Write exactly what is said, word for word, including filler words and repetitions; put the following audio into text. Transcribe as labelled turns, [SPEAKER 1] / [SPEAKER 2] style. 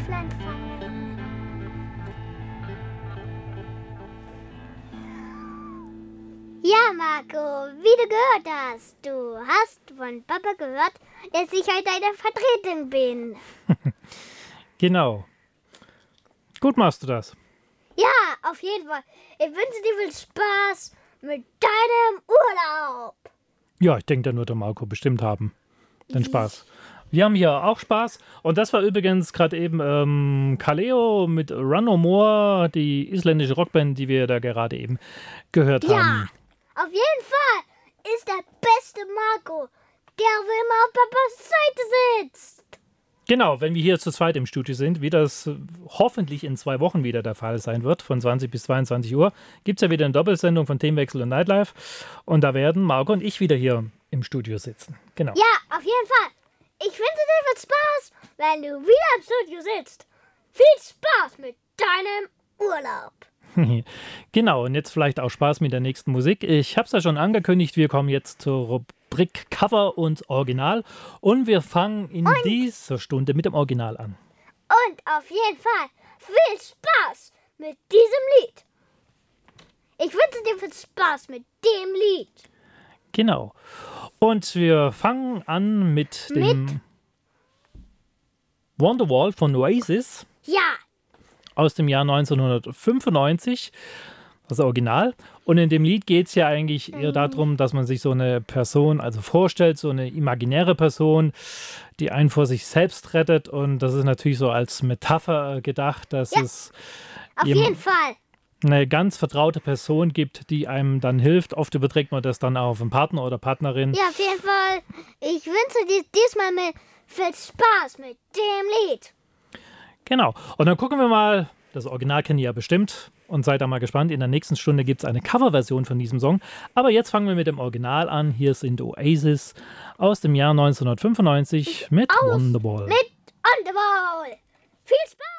[SPEAKER 1] Äpflein fangen. Ja, Marco, wie du gehört hast, du hast von Papa gehört, dass ich heute eine Vertretung bin.
[SPEAKER 2] Genau. Gut machst du das.
[SPEAKER 1] Ja, auf jeden Fall. Ich wünsche dir viel Spaß mit deinem Urlaub.
[SPEAKER 2] Ja, ich denke, da nur der Marco bestimmt haben den Spaß. Wir haben hier auch Spaß. Und das war übrigens gerade eben ähm, Kaleo mit Run No More, die isländische Rockband, die wir da gerade eben gehört
[SPEAKER 1] Ja,
[SPEAKER 2] haben.
[SPEAKER 1] auf jeden Fall ist der beste Marco, der wo immer auf Papas Seite sitzt.
[SPEAKER 2] Genau, wenn wir hier zu zweit im Studio sind, wie das hoffentlich in zwei Wochen wieder der Fall sein wird, von zwanzig bis zweiundzwanzig Uhr, gibt es ja wieder eine Doppelsendung von Themenwechsel und Nightlife. Und da werden Marco und ich wieder hier im Studio sitzen. Genau.
[SPEAKER 1] Ja, auf jeden Fall. Ich wünsche dir viel Spaß, wenn du wieder im Studio sitzt. Viel Spaß mit deinem Urlaub.
[SPEAKER 2] Genau, und jetzt vielleicht auch Spaß mit der nächsten Musik. Ich habe es ja schon angekündigt, wir kommen jetzt zur Rubrik Cover und Original. Und wir fangen in
[SPEAKER 1] und
[SPEAKER 2] dieser Stunde mit dem Original an.
[SPEAKER 1] Und auf jeden Fall viel Spaß mit diesem Lied. Ich wünsche dir viel Spaß mit dem Lied.
[SPEAKER 2] Genau. Und wir fangen an mit dem
[SPEAKER 1] Mit?
[SPEAKER 2] Wonderwall von Oasis.
[SPEAKER 1] Ja.
[SPEAKER 2] Aus dem Jahr neunzehnhundertfünfundneunzig, das Original. Und in dem Lied geht es ja eigentlich eher darum, dass man sich so eine Person also vorstellt, so eine imaginäre Person, die einen vor sich selbst rettet. Und das ist natürlich so als Metapher gedacht, dass
[SPEAKER 1] ja,
[SPEAKER 2] es
[SPEAKER 1] auf jeden Fall
[SPEAKER 2] eine ganz vertraute Person gibt, die einem dann hilft. Oft überträgt man das dann auch auf einen Partner oder Partnerin.
[SPEAKER 1] Ja, auf jeden Fall. Ich wünsche dir diesmal mit viel Spaß mit dem Lied.
[SPEAKER 2] Genau. Und dann gucken wir mal, das Original kennt ihr ja bestimmt und seid da mal gespannt. In der nächsten Stunde gibt es eine Coverversion von diesem Song. Aber jetzt fangen wir mit dem Original an. Hier sind Oasis aus dem Jahr neunzehnhundertfünfundneunzig mit
[SPEAKER 1] Aus
[SPEAKER 2] Wonderwall.
[SPEAKER 1] Mit Wonderwall. Viel Spaß!